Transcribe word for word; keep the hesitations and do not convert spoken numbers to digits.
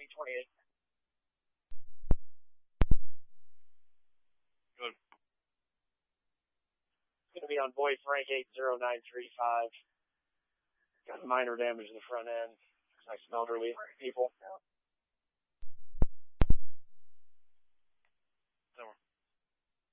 twenty twenty-eight. Good. It's going to be on Boy Frank eight zero nine three five. Got minor damage to the front end. Looks like some elderly people.